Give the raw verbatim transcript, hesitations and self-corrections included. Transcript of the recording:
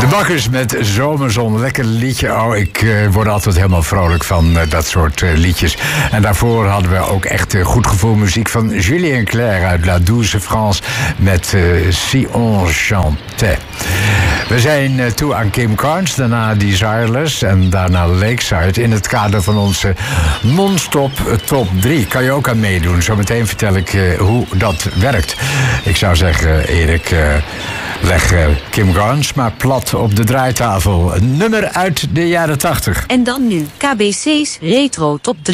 De Bakkers met Zomerzon. Lekker liedje. Oh, ik uh, word altijd helemaal vrolijk van uh, dat soort uh, liedjes. En daarvoor hadden we ook echt uh, goed gevoel muziek van Julien Clerc uit La Douce France met uh, Si on chantait. We zijn uh, toe aan Kim Carnes, daarna Desireless en daarna Lakeside in het kader van onze non-stop top drie. Kan je ook aan meedoen. Zometeen vertel ik uh, hoe dat werkt. Ik zou zeggen, Erik, uh, leg uh, Kim Carnes maar plat op de draaitafel. Een nummer uit de jaren tachtig. En dan nu K B C's Retro Top drie.